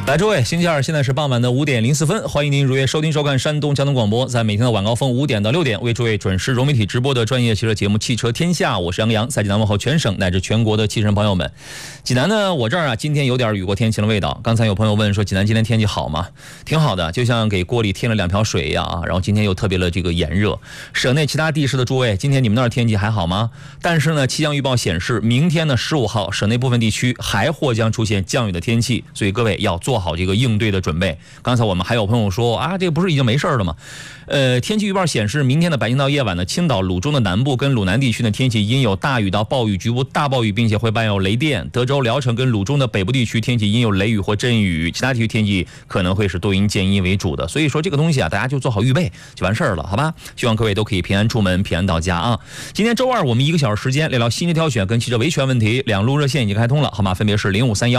来，诸位，星期二现在是傍晚的5点04分，欢迎您如约收听收看山东交通广播，在每天的晚高峰5点到6点，为诸位准时融媒体直播的专业汽车节目《汽车天下》，我是杨洋，在济南问候全省乃至全国的汽车朋友们。济南呢，我这儿啊，今天有点雨过天晴的味道。刚才有朋友问说，济南今天天气好吗？挺好的，就像给锅里添了2瓢水一样啊。然后今天又特别的这个炎热。省内其他地市的诸位，今天你们那儿天气还好吗？但是呢，气象预报显示，明天呢15号，省内部分地区还或将出现降雨的天气，所以各位要做好这个应对的准备。刚才我们还有朋友说啊，这个不是已经没事了吗？天气预报显示，明天的白天到夜晚呢，青岛、鲁中的南部跟鲁南地区的天气阴有大雨到暴雨，局部大暴雨，并且会伴有雷电。德州、聊城跟鲁中的北部地区天气阴有雷雨或阵雨，其他地区天气可能会是多云见阴为主的。所以说这个东西啊，大家就做好预备就完事儿了，好吧？希望各位都可以平安出门，平安到家啊！今天周二，我们1个小时时间聊聊新车挑选跟汽车维权问题，两路热线已经开通了，号码分别是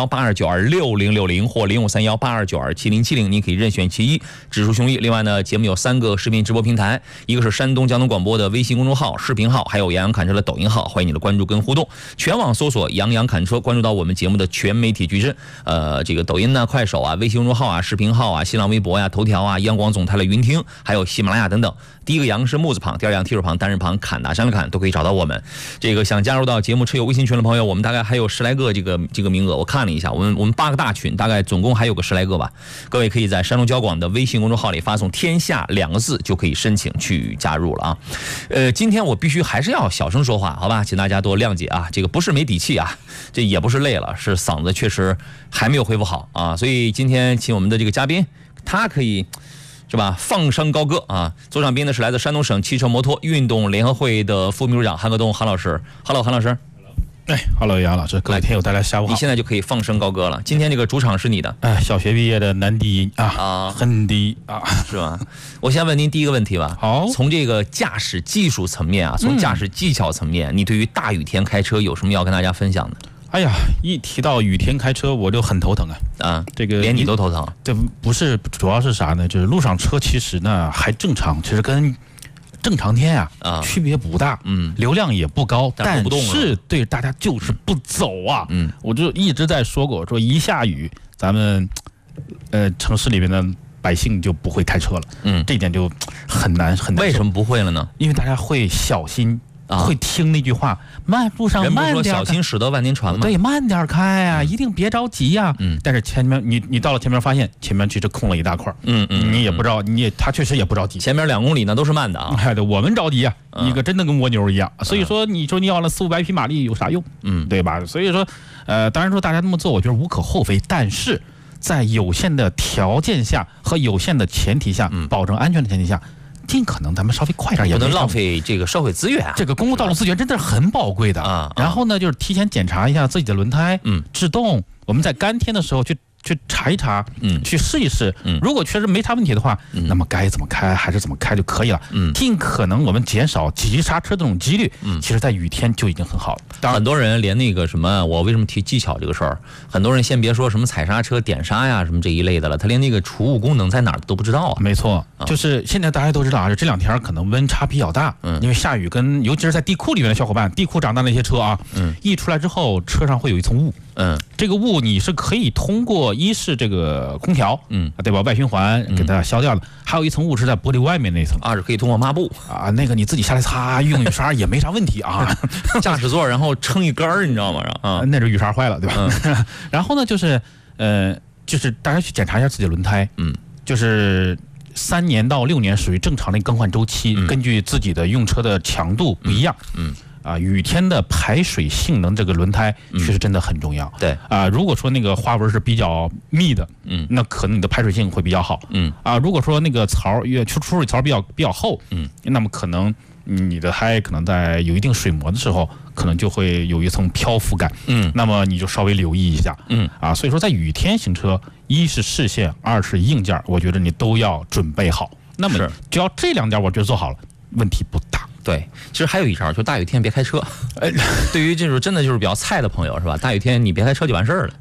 053182926060或053182927070，你可以任选其一，指数兄弟。另外呢，节目有3个视频直播平台，一个是山东交通广播的微信公众号、视频号，还有杨洋侃车的抖音号，欢迎你的关注跟互动。全网搜索杨洋侃车，关注到我们节目的全媒体矩阵，这个抖音呢、快手啊、微信公众号啊、视频号啊、新浪微博呀、头条啊、央广总台的云听，还有喜马拉雅等等。第一个杨是木字旁，第二杨提手旁，单人旁，侃大山的侃，都可以找到我们。这个想加入到节目车友微信群的朋友，我们大概还有10来个这个名额，我看了一下，我们8个大群，大概总共还有个10来个吧。各位可以在山东交广的微信公众号里发送"天下"2个字，就可以申请去加入了啊。今天我必须还是要小声说话，好吧，请大家多谅解啊。这个不是没底气啊，这也不是累了，是嗓子确实还没有恢复好啊。所以今天请我们的这个嘉宾，他可以是吧？放声高歌啊！座上宾呢是来自山东省汽车摩托运动联合会的副秘书长韩克东韩老师。Hello， 韩老师。 Hello， 杨老师，各位听友大家下午好。 你现在就可以放声高歌了。今天这个主场是你的。 小学毕业的男低音很低啊， 是吧？我先问您第一个问题吧。 好， 从这个驾驶技术层面啊，从驾驶技巧层面，你对于大雨天开车有什么要跟大家分享的？ 哎呀，一提到雨天开车我就很头疼啊！这个连你都头疼？ 这不是，主要是啥呢？就是路上车其实呢还正常，其实跟正常天区别不大，流量也不高，但是对大家就是不走啊！我就一直在说过，说一下雨，咱们城市里面的百姓就不会开车了，这一点就很难。 为什么不会了呢？ 因为大家会小心。会听那句话，路上慢点。 人不是说小心驶得万年船吗？ 对，慢点开啊，一定别着急啊。但是前面你到了前面发现前面其实空了一大块，你也不知道，他确实也不着急。 前面2公里呢都是慢的啊。 对，我们着急啊，一个真的跟蜗牛一样。所以说，你说你要了400-500匹马力有啥用？对吧？所以说，当然说大家这么做，我觉得无可厚非，但是在有限的条件下和有限的前提下，保证安全的前提下。尽可能咱们稍微快点，也不能浪费这个社会资源。 这个公共道路资源真的是很宝贵的啊。然后呢，就是提前检查一下自己的轮胎，制动。我们在干天的时候去查一查，去试一试。如果确实没啥问题的话，那么该怎么开还是怎么开就可以了。尽可能我们减少急刹车这种几率。其实，在雨天就已经很好了。 很多人连那个什么，我为什么提技巧这个事儿？很多人先别说什么踩刹车、点刹呀什么这一类的了，他连那个储物功能在哪儿都不知道啊。 没错，就是现在大家都知道啊，这2天可能温差比较大，因为下雨尤其是在地库里面的小伙伴，地库长大那些车啊，一出来之后车上会有一层雾。这个雾你是可以通过一是这个空调，对吧？外循环给它消掉的，还有一层雾是在玻璃外面那层， 是可以通过抹布啊，那个你自己下来擦，用雨刷也没啥问题啊。 驾驶座然后撑一根儿，你知道吗？ 那是雨刷坏了，对吧？然后呢，就是大家去检查一下自己的轮胎，就是3年到6年属于正常的更换周期，根据自己的用车的强度不一样，雨天的排水性能，这个轮胎确实真的很重要。 对如果说那个花纹是比较密的，那可能你的排水性会比较好。如果说那个槽出水槽比较厚，那么可能你的胎可能在有一定水膜的时候，可能就会有一层漂浮感。那么你就稍微留意一下。所以说在雨天行车，一是视线，二是硬件，我觉得你都要准备好。那么只要这2点我觉得做好了，问题不大。 对，其实还有一招，就大雨天别开车。对于这种真的就是比较菜的朋友是吧？大雨天你别开车就完事儿了。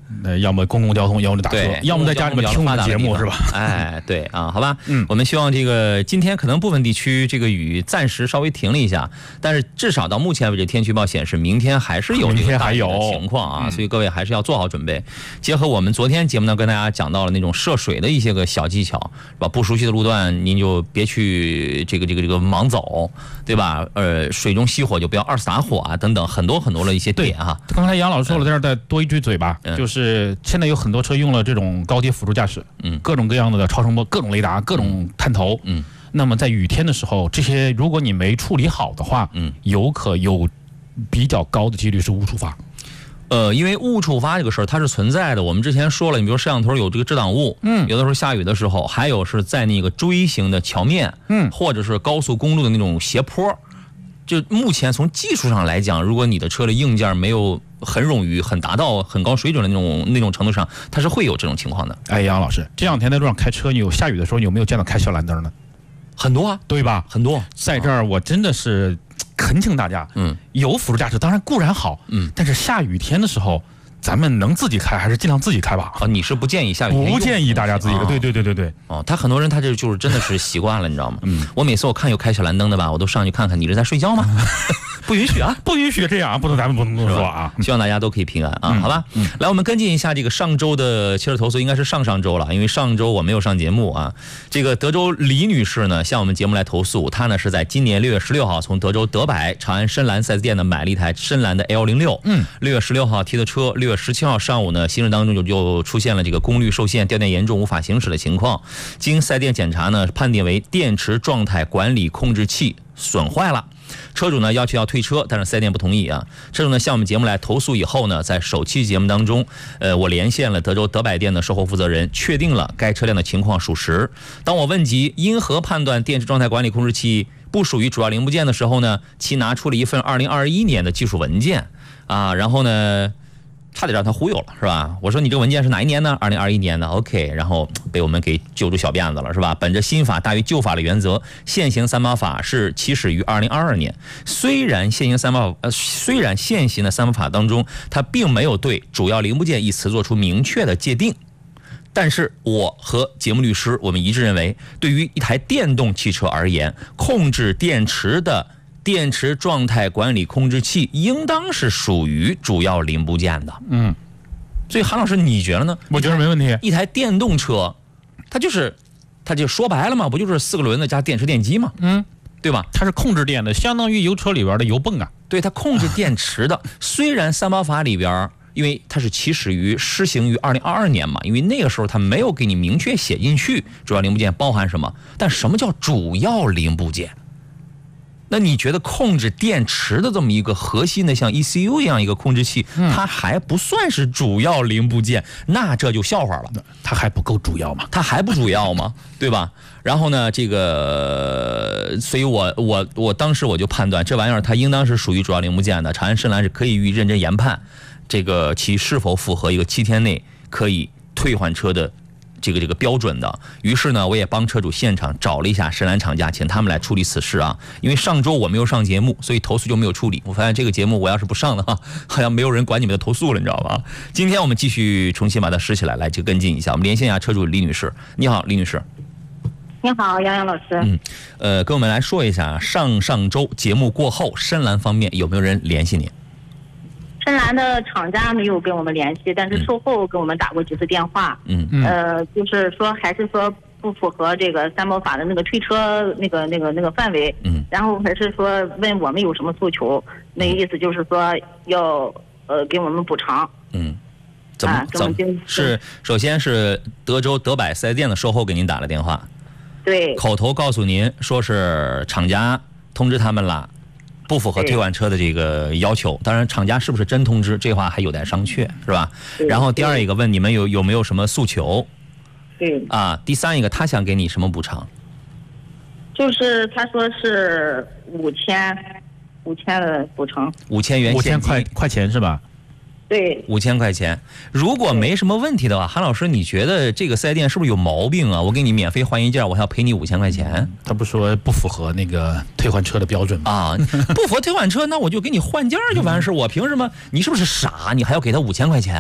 要么公共交通，要么打车，要么在家里面听我们节目是吧？ 哎，对啊，好吧，我们希望这个今天可能部分地区这个雨暂时稍微停了一下，但是至少到目前为止，天气预报显示明天还是有这个大雨的情况啊，所以各位还是要做好准备。结合我们昨天节目呢，跟大家讲到了那种涉水的一些个小技巧，是吧？不熟悉的路段您就别去这个盲走，对吧？水中熄火就不要二次打火啊，等等很多的一些点哈。 刚才杨老师说了，在这儿再多一句嘴吧，就是现在有很多车用了这种高阶辅助驾驶，各种各样的超声波、各种雷达、各种探头，那么在雨天的时候，这些如果你没处理好的话，有比较高的几率是误触发。 因为误触发这个事儿它是存在的，我们之前说了，你比如摄像头有这个遮挡物，有的时候下雨的时候，还有是在那个锥形的桥面，或者是高速公路的那种斜坡。就目前从技术上来讲，如果你的车的硬件没有很冗余、很达到很高水准的那种程度上，它是会有这种情况的。 哎，杨老师，这两天在路上开车，你有下雨的时候，有没有见到开小蓝灯呢？ 很多啊， 对吧？ 很多。 在这儿我真的是恳请大家，有辅助驾驶当然固然好，但是下雨天的时候，咱们能自己开还是尽量自己开吧。 你是不建议下雨天？ 不建议大家自己开。对。 他很多人他这就是真的是习惯了，你知道吗？我每次我看有开小蓝灯的吧，我都上去看看，你是在睡觉吗？不允许啊， 不允许这样啊，咱们不能说啊。 希望大家都可以平安啊，好吧？来，我们跟进一下这个上周的汽车投诉，应该是上周了，因为上周我没有上节目啊。这个德州李女士呢，向我们节目来投诉，她呢是在今年6月16号从德州德百长安深蓝 4S 店呢买了一台深蓝的 L06，6月16号提的车，6月17号上午呢行驶当中就出现了这个功率受限、掉电严重无法行驶的情况，经4S店检查呢，判定为电池状态管理控制器损坏了。车主呢要求要退车，但是4S店不同意啊。车主呢向我们节目来投诉以后呢，在首期节目当中，我连线了德州德百店的售后负责人，确定了该车辆的情况属实。当我问及因何判断电池状态管理控制器不属于主要零部件的时候呢，其拿出了一份2021年的技术文件啊，然后呢差点让他忽悠了，是吧？我说你这文件是哪一年呢？2021年的 ，OK， 然后被我们给揪住小辫子了，是吧？本着新法大于旧法的原则，现行三包法是起始于2022年。虽然现行的三包法当中，它并没有对主要零部件一词做出明确的界定，但是我和节目律师我们一致认为，对于一台电动汽车而言，控制电池的电池状态管理控制器应当是属于主要零部件的。所以韩老师你觉得呢？ 我觉得没问题。 一台电动车，它就说白了嘛，不就是4个轮子加电池电机嘛？对吧？ 它是控制电的，相当于油车里边的油泵啊。 对，它控制电池的。虽然三包法里边，因为它是施行于2022年嘛，因为那个时候它没有给你明确写进去主要零部件包含什么。但什么叫主要零部件？那你觉得控制电池的这么一个核心的像 ECU 一样一个控制器，它还不算是主要零部件，那这就笑话了。 它还不够主要吗？ 它还不主要吗？对吧？然后呢，这个，所以我当时我就判断这玩意儿它应当是属于主要零部件的。长安深蓝是可以予以认真研判，这个其是否符合一个7天内可以退换车的这个标准的。于是呢，我也帮车主现场找了一下深蓝厂家，请他们来处理此事啊。因为上周我没有上节目，所以投诉就没有处理。我发现这个节目我要是不上的话，好像没有人管你们的投诉了，你知道吧？今天我们继续重新把它拾起来，来就跟进一下。我们连线一下车主李女士。你好，李女士。 你好，杨洋老师。 跟我们来说一下，上周节目过后，深蓝方面有没有人联系你？ 深蓝的厂家没有跟我们联系，但是售后跟我们打过几次电话。就是说还是说不符合这个三包法的那个退车那个范围。然后还是说问我们有什么诉求，那个意思就是说要给我们补偿。 怎么是？首先是德州德百4S店的售后给您打了电话， 对， 口头告诉您说是厂家通知他们了。不符合退换车的这个要求，当然厂家是不是真通知，这话还有待商榷，是吧？然后第二一个问你们有没有什么诉求？ 对啊，第三一个他想给你什么补偿？ 就是他说是5000的补偿 ，5000元现金 ，5000块钱是吧？ 对 ，5000块钱。如果没什么问题的话，韩老师，你觉得这个4S店是不是有毛病啊？我给你免费换一件，我还要赔你5000块钱。 他不说不符合那个退换车的标准吗？ 啊，不符合退换车，那我就给你换件就完事。我凭什么？你是不是傻？你还要给他5000块钱啊？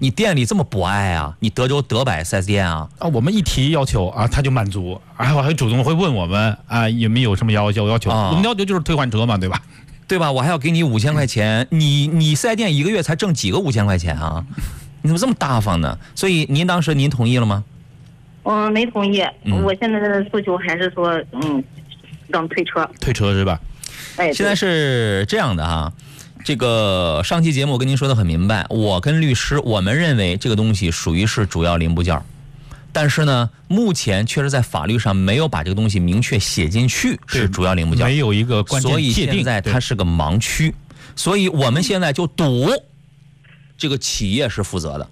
你店里这么不爱啊？你德州德百 4S 店啊？ 我们一提要求啊，他就满足，还主动会问我们啊有没有什么要求？我们要求就是退换车嘛，对吧？ 对吧？我还要给你5000块钱，你4S店一个月才挣几个5000块钱啊？你怎么这么大方呢？所以您当时同意了吗？ 没同意。我现在的诉求还是说，让退车是吧？ 哎， 现在是这样的哈。这个上期节目我跟您说的很明白，我跟律师我们认为这个东西属于是主要零部件，但是呢，目前确实在法律上没有把这个东西明确写进去是主要零部件， 没有一个关键界定， 所以现在它是个盲区，所以我们现在就赌这个企业是负责的，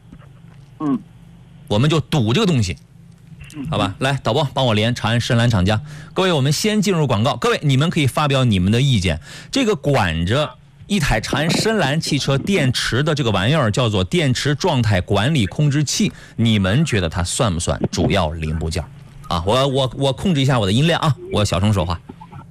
我们就赌这个东西，好吧？来，导播帮我连长安深蓝厂家。各位，我们先进入广告，各位你们可以发表你们的意见。这个管着一台长安深蓝汽车电池的这个玩意儿叫做电池状态管理控制器，你们觉得它算不算主要零部件啊？我控制一下我的音量啊，我小声说话。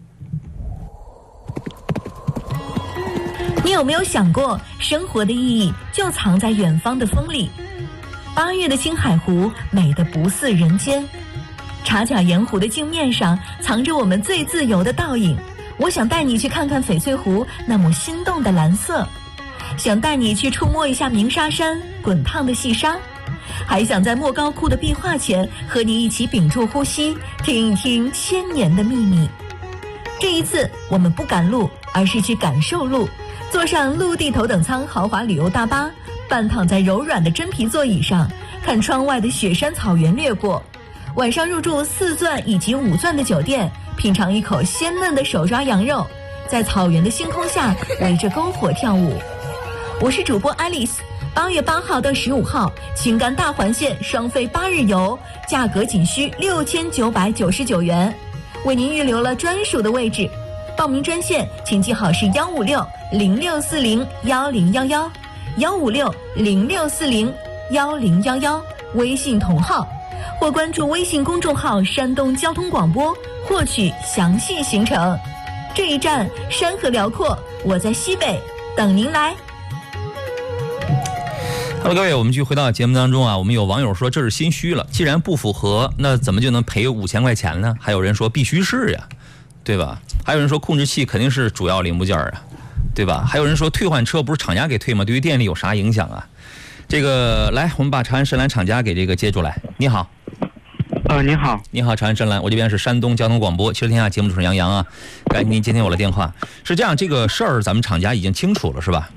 你有没有想过，生活的意义就藏在远方的风里？8月的青海湖美得不似人间，茶卡盐湖的镜面上藏着我们最自由的倒影。我想带你去看看翡翠湖那抹心动的蓝色，想带你去触摸一下鸣沙山滚烫的细沙，还想在莫高窟的壁画前和你一起屏住呼吸，听一听千年的秘密。这一次我们不赶路，而是去感受路，坐上陆地头等舱豪华旅游大巴，半躺在柔软的真皮座椅上，看窗外的雪山草原掠过。晚上入住4钻以及5钻的酒店，品尝一口鲜嫩的手抓羊肉，在草原的星空下围着篝火跳舞。我是主播 Alice，8月8号到15号，青甘大环线双飞8日游，价格仅需6999元，为您预留了专属的位置。报名专线请记好是156-0640-1011，156-0640-1011，微信同号，或关注微信公众号山东交通广播获取详细行程。这一站山河辽阔，我在西北等您来。 Hello， 各位，我们继续回到节目当中啊。我们有网友说这是心虚了，既然不符合，那怎么就能赔5000块钱呢？还有人说必须是呀，对吧？还有人说控制器肯定是主要零部件啊，对吧？还有人说退换车不是厂家给退吗？对于电力有啥影响啊？这个来，我们把长安深蓝厂家给这个接出来。你好。 你好， 你好，长安深蓝，我这边是山东交通广播汽车天下节目主持人杨洋啊。感谢您接听我的电话。是这样，这个事儿咱们厂家已经清楚了，是吧？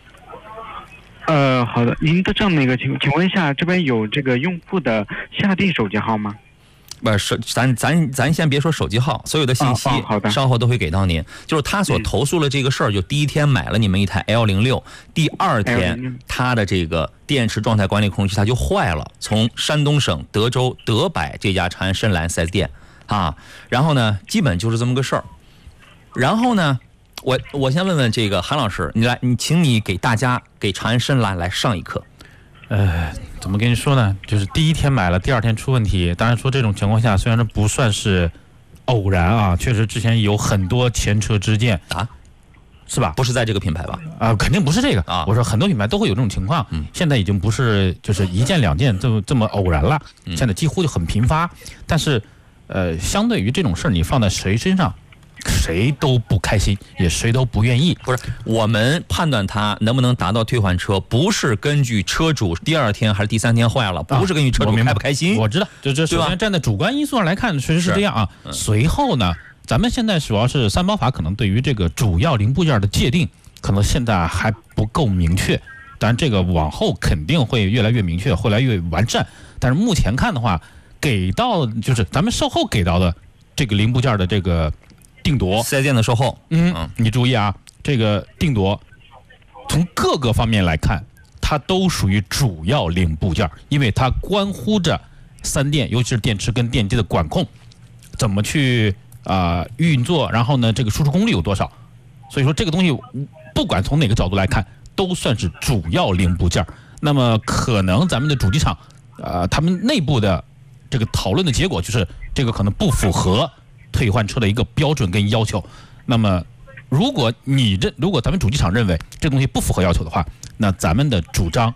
好的，您的这样的一个请问一下，这边有这个用户的下地手机号吗？ 不是，咱先别说手机号，所有的信息稍后都会给到您。就是他所投诉的这个事儿，就第一天买了你们一台 L06，第二天他的这个电池状态管理控制器它就坏了，从山东省德州德百这家长安深蓝 4S 店啊，然后呢，基本就是这么个事儿。然后呢，我先问问这个韩老师，你请你给大家给长安深蓝来上一课。 怎么跟你说呢？就是第一天买了，第二天出问题。当然说这种情况下，虽然这不算是偶然啊，确实之前有很多前车之鉴啊，是吧？ 不是在这个品牌吧？ 肯定不是这个啊。我说很多品牌都会有这种情况，现在已经不是就是一件两件这么偶然了，现在几乎就很频发。但是相对于这种事儿，你放在谁身上？谁都不开心，也谁都不愿意。 不是，我们判断他能不能达到退换车，不是根据车主第二天还是第三天坏了，不是根据车主开不开心。 我知道，这首先站在主观因素上来看，确实是这样啊。随后呢，咱们现在主要是三包法可能对于这个主要零部件的界定，可能现在还不够明确。当然，这个往后肯定会越来越明确，会越来越完善。但是目前看的话，给到就是咱们售后给到的这个零部件的这个定夺 4S店的售后， 你注意啊，这个定夺从各个方面来看，它都属于主要零部件，因为它关乎着3电，尤其是电池跟电机的管控，怎么去运作，然后呢，这个输出功率有多少，所以说这个东西不管从哪个角度来看，都算是主要零部件。那么可能咱们的主机厂，他们内部的这个讨论的结果就是这个可能不符合退换车的一个标准跟要求。那么如果咱们主机厂认为这东西不符合要求的话，那咱们的主张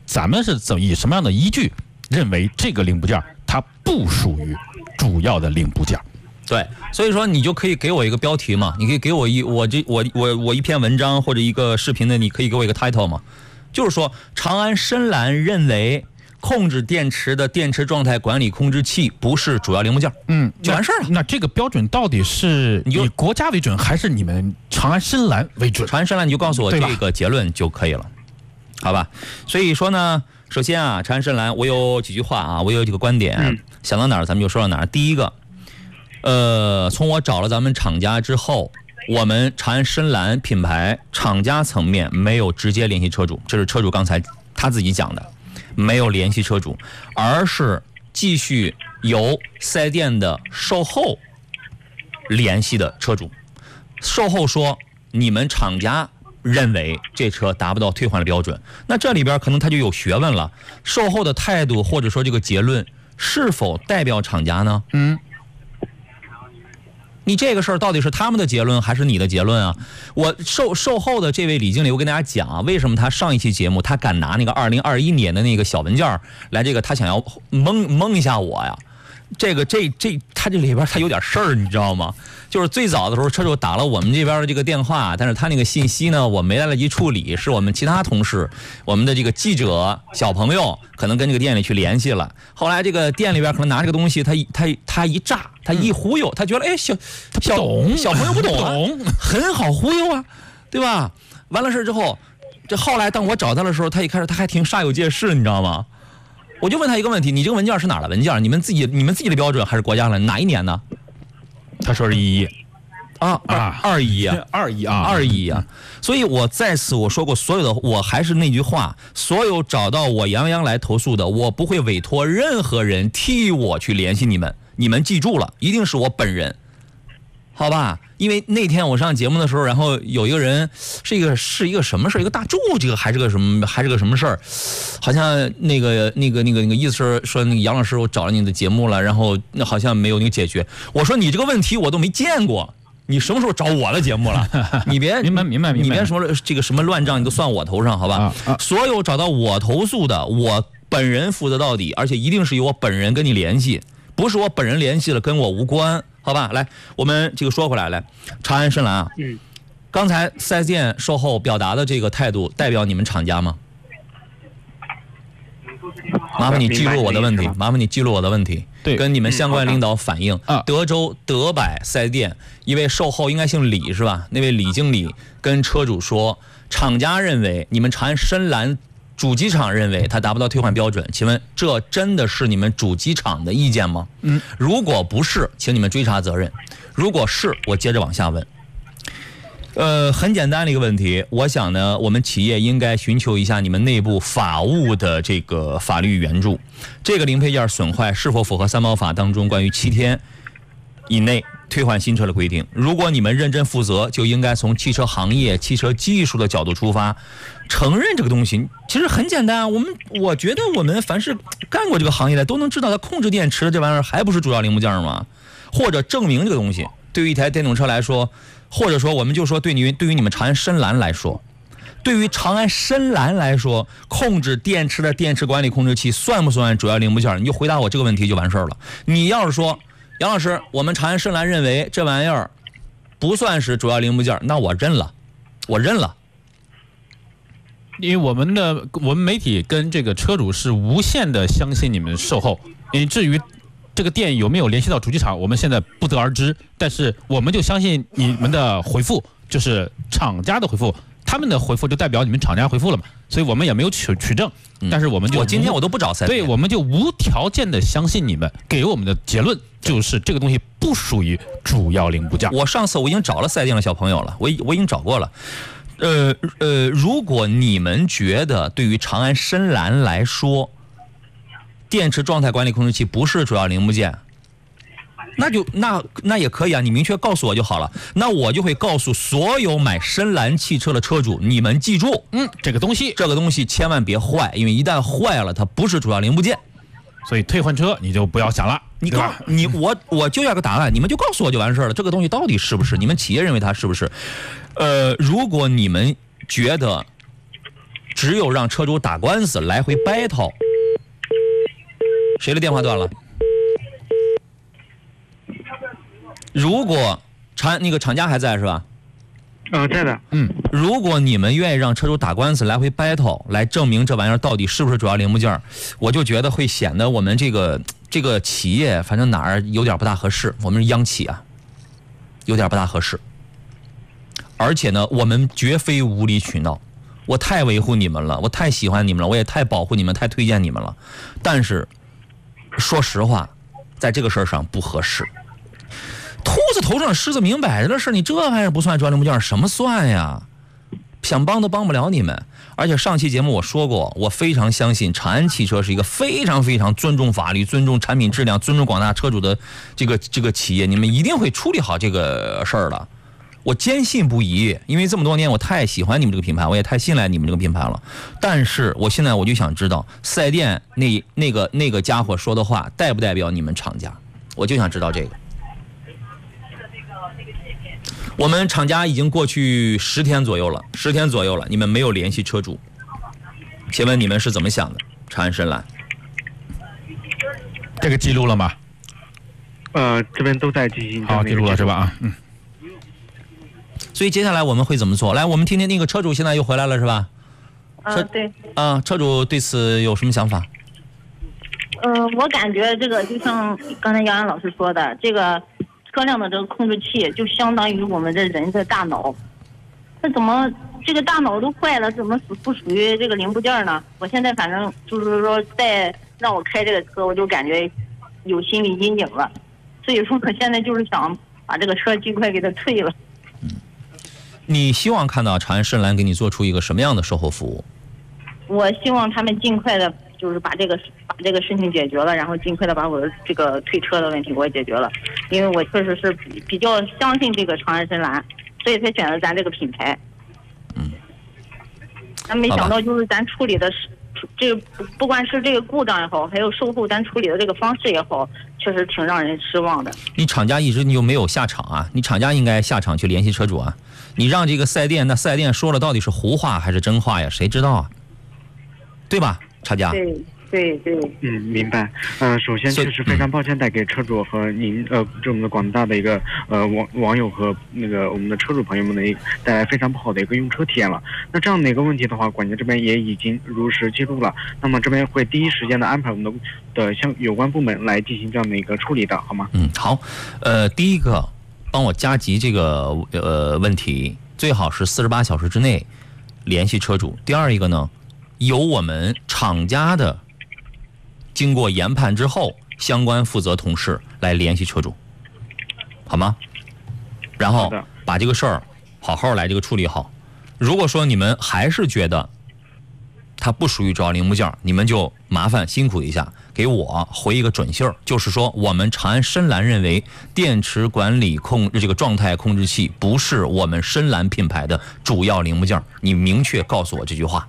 咱们是以什么样的依据认为这个零部件它不属于主要的零部件？ 对，所以说你就可以给我一个标题嘛，你可以给我一篇文章或者一个视频的，你可以给我一个 title 嘛，就是说长安深蓝认为控制电池的电池状态管理控制器不是主要零部件，就完事儿了。 那这个标准到底是以国家为准，还是你们长安深蓝为准？ 长安深蓝你就告诉我这个结论就可以了，好吧？所以说呢，首先啊，长安深蓝我有几句话啊，我有几个观点，想到哪儿咱们就说到哪儿。第一个，从我找了咱们厂家之后，我们长安深蓝品牌厂家层面没有直接联系车主，这是车主刚才他自己讲的。没有联系车主，而是继续由4S店的售后联系的车主。售后说你们厂家认为这车达不到退换的标准，那这里边可能他就有学问了。售后的态度或者说这个结论是否代表厂家呢？你这个事儿到底是他们的结论还是你的结论啊？我售后的这位李经理，我跟大家讲啊，为什么他上一期节目他敢拿那个2021年的那个小文件来，这个他想要蒙一下我呀？他这里边他有点事儿，你知道吗？就是最早的时候车主打了我们这边的这个电话，但是他那个信息呢我没来得及处理，是我们其他同事，我们的这个记者小朋友可能跟这个店里去联系了。后来这个店里边可能拿这个东西，他一炸，他一忽悠，他觉得小朋友不懂，很好忽悠啊，对吧？完了事之后，这后来当我找他的时候，他一开始他还挺煞有介事，你知道吗？我就问他一个问题，你这个文件是哪儿的文件？你们自己的标准还是国家的？哪一年呢？ 他说是21 啊，21啊。所以我在此我说过，所有的我还是那句话，所有找到我杨洋来投诉的，我不会委托任何人替我去联系你们，你们记住了，一定是我本人，好吧？因为那天我上节目的时候，然后有一个人是一个什么事，一个大柱，这个还是个什么事儿，好像那个意思是说，那个杨老师，我找了你的节目了，然后那好像没有那个解决。我说你这个问题我都没见过，你什么时候找我的节目了？你别明白， 你别说这个什么乱账，你都算我头上，好吧？所有找到我投诉的，我本人负责到底，而且一定是由我本人跟你联系，不是我本人联系了跟我无关。好吧，来，我们这个说回来，长安深蓝啊，刚才4S店售后表达的这个态度，代表你们厂家吗？麻烦你记录我的问题， 对， 跟你们相关领导反映。德州德柏4S店一位售后应该姓李是吧？那位李经理跟车主说，厂家认为你们长安深蓝主机厂认为它达不到退换标准，请问这真的是你们主机厂的意见吗？如果不是，请你们追查责任；如果是，我接着往下问。很简单的一个问题，我想呢，我们企业应该寻求一下你们内部法务的这个法律援助。这个零配件损坏是否符合三包法当中关于7天以内退换新车的规定？如果你们认真负责，就应该从汽车行业、汽车技术的角度出发，承认这个东西。其实很简单啊，我觉得我们凡是干过这个行业的都能知道，它控制电池这玩意儿还不是主要零部件吗？或者证明这个东西对于一台电动车来说，或者说我们就说对于你们长安深蓝来说，对于长安深蓝来说，控制电池的电池管理控制器算不算主要零部件？你就回答我这个问题就完事儿了。你要是说杨老师，我们长安深蓝认为这玩意儿不算是主要零部件，那我认了。 因为我们媒体跟这个车主是无限的相信你们售后，至于这个店有没有联系到主机厂，我们现在不得而知，但是我们就相信你们的回复，就是厂家的回复，他们的回复就代表你们厂家回复了嘛，所以我们也没有取证，但是我今天我都不找4S店，对，我们就无条件的相信你们给我们的结论，就是这个东西不属于主要零部件。 我上次我已经找了4S店的小朋友了，我已经找过了。如果你们觉得对于长安深蓝来说，电池状态管理控制器不是主要零部件，那也可以啊，你明确告诉我就好了。那我就会告诉所有买深蓝汽车的车主，你们记住，这个东西千万别坏，因为一旦坏了，它不是主要零部件。 所以退换车你就不要想了， 我就要个答案，你们就告诉我就完事了。这个东西到底是不是？你们企业认为它是不是？如果你们觉得只有让车主打官司来回 battle。谁的电话断了？如果厂家还在是吧？ 在的。 如果你们愿意让车主打官司来回 battle 来证明这玩意儿到底是不是主要零部件，我就觉得会显得我们这个企业反正哪儿有点不大合适，我们是央企啊，有点不大合适。而且呢，我们绝非无理取闹，我太维护你们了，我太喜欢你们了，我也太保护你们，太推荐你们了。但是说实话，在这个事儿上不合适。兔子头上狮子明摆着的事，你这玩意儿不算主要零部件，什么算呀？想帮都帮不了你们。而且上期节目我说过，我非常相信长安汽车是一个非常非常尊重法律、尊重产品质量、尊重广大车主的这个企业，你们一定会处理好这个事儿的。我坚信不疑，因为这么多年我太喜欢你们这个品牌，我也太信赖你们这个品牌了。但是我现在我就想知道，四 S 店那个家伙说的话代不代表你们厂家？我就想知道这个。我们厂家已经过去10天左右了，你们没有联系车主，请问你们是怎么想的？长安深蓝， 这个记录了吗？ 这边都在进行。 好，记录了是吧？ 所以接下来我们会怎么做？来，我们听听那个车主现在又回来了是吧？ 对。 车主对此有什么想法？ 我感觉这个就像刚才杨洋老师说的，这个车辆的这个控制器就相当于我们这人的大脑。那怎么这个大脑都坏了，怎么不属于这个零部件呢？我现在反正就是说，再让我开这个车，我就感觉有心理阴影了。所以说，我现在就是想把这个车尽快给它退了。 你希望看到长安深蓝给你做出一个什么样的售后服务？ 我希望他们尽快的，就是把这个事情解决了，然后尽快的把我的这个退车的问题给我解决了。因为我确实是比较相信这个长安深蓝，所以才选择咱这个品牌。但没想到就是咱处理的是这个，不管是这个故障也好，还有售后咱处理的这个方式也好，确实挺让人失望的。 你厂家一直你就没有下场啊？你厂家应该下场去联系车主啊！你让这个4S店，那4S店说了到底是胡话还是真话呀？谁知道啊？对吧，厂家？ 对。 明白。首先确实非常抱歉带给车主和您这我们的广大的一个网友和那个我们的车主朋友们的带来非常不好的一个用车体验了。那这样的一个问题的话，管家这边也已经如实记录了，那么这边会第一时间的安排我们的相有关部门来进行这样的一个处理的，好吗？ 好。第一个帮我加急这个问题，最好是48小时之内联系车主。第二一个呢，由我们厂家的经过研判之后，相关负责同事来联系车主，好吗？然后把这个事儿好好来这个处理好。如果说你们还是觉得它不属于主要零部件，你们就麻烦辛苦一下，给我回一个准信儿，就是说我们长安深蓝认为电池管理这个状态控制器不是我们深蓝品牌的主要零部件，你明确告诉我这句话。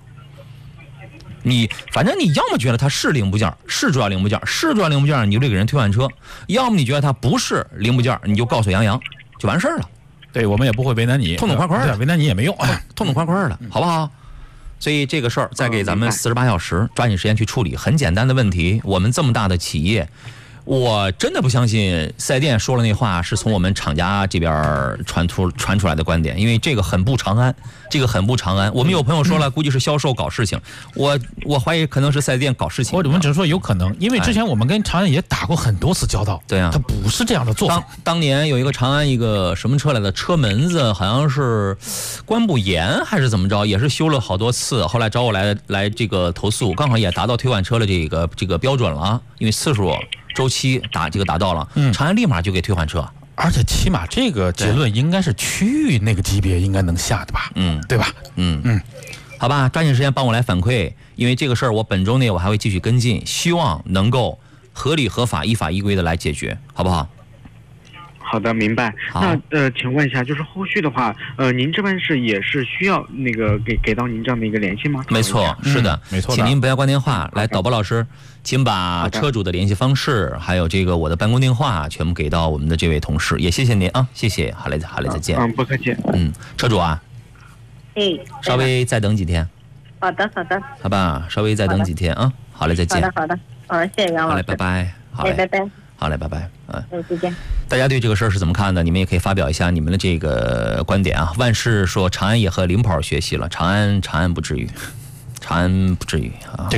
反正你要么觉得它是零部件，是主要零部件，是主要零部件，你就得给人退换车；要么你觉得它不是零部件，你就告诉杨洋，就完事儿了。 对，我们也不会为难你， 痛痛快快的， 为难你也没用， 痛痛快快的，好不好？所以这个事儿再给咱们48小时，抓紧时间去处理。很简单的问题，我们这么大的企业，我真的不相信4S店说了那话是从我们厂家这边传出来的观点，因为这个很不长安，我们有朋友说了，估计是销售搞事情，我怀疑可能是4S店搞事情。 我们只是说有可能，因为之前我们跟长安也打过很多次交道。 对啊， 它不是这样的做法。 当年有一个长安一个什么车来的，车门子好像是关不严还是怎么着，也是修了好多次，后来找我来这个投诉，刚好也达到退换车的这个标准了，因为次数周期达到了，长安立马就给退换车。 而且起码这个结论应该是区域那个级别应该能下的吧？对吧？ 好吧，抓紧时间帮我来反馈，因为这个事儿我本周内我还会继续跟进，希望能够合理合法、依法依规的来解决，好不好？ 好的，明白。那请问一下，就是后续的话，您这边也是需要那个给到您这样的一个联系吗？ 没错，是的， 没错。 请您不要挂电话。来，导播老师，请把车主的联系方式，还有这个我的办公电话，全部给到我们的这位同事。也谢谢您啊，谢谢，好嘞，再见。 不客气。 车主啊， 稍微再等几天。 好的， 好吧，稍微再等几天啊。好嘞，再见。 好的，谢谢杨老师。 好嘞，拜拜。好嘞， 拜拜。 好嘞，拜拜。 再见。 大家对这个事儿是怎么看的？你们也可以发表一下你们的这个观点啊。万事说长安也和领跑学习了，长安不至于，长安不至于啊。